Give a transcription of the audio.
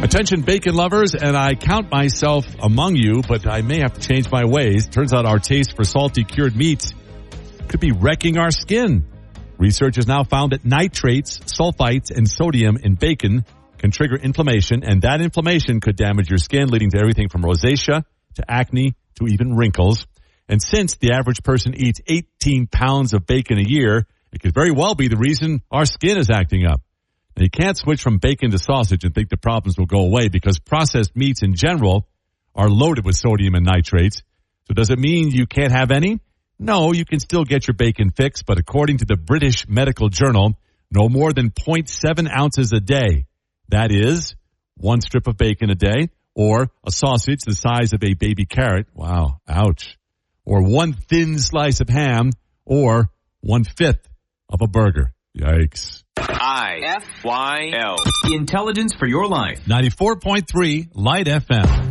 Attention bacon lovers, and I count myself among you, but I may have to change my ways. Turns out our taste for salty cured meats could be wrecking our skin. Research has now found that nitrates, sulfites, and sodium in bacon can trigger inflammation, and that inflammation could damage your skin, leading to everything from rosacea to acne to even wrinkles. And since the average person eats 18 pounds of bacon a year, it could very well be the reason our skin is acting up. Now, you can't switch from bacon to sausage and think the problems will go away because processed meats in general are loaded with sodium and nitrates. So does it mean you can't have any? No, you can still get your bacon fix, but according to the British Medical Journal, no more than 0.7 ounces a day. That is one strip of bacon a day, or a sausage the size of a baby carrot. Wow, ouch. Or one thin slice of ham, or 1/5 of a burger. Yikes. IFYL. The intelligence for your life. 94.3 Light FM.